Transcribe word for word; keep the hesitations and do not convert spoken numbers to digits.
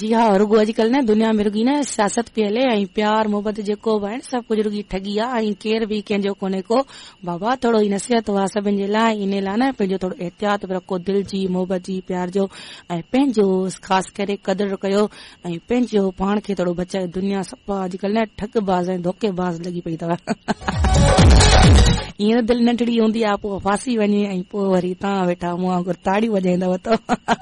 जी हा, रुगो अॼुकल्ह न दुनिया में रुगी न सियासत पई हले ऐं प्यार मोहबत जेको बि आहे सभु कुझु रुगी ठगी आहे ऐं केर बि कंहिंजो कोन्हे को। बाबा थोरो ई नसीहत हुआ सभिनि जे लाइ, इन लाइ न पंहिंजो थोरो एहतियात बि रखो दिलि जी मोहबत जी प्यार जो, ऐं पंहिंजो ख़ासि करे कदुरु कयो ऐं पंहिंजो पाण खे थोरो बचायो। दुनिया सफ़ा अॼुकल्ह न ठगबाज़ ऐं धोखेबाज़ लॻी पई अथव। ईअं दिलि नंढड़ी हूंदी आहे पोइ फासी वञे ऐं पोइ वरी तव्हां वेठा मूं वांगुरु ताड़ी वॼाईंदव त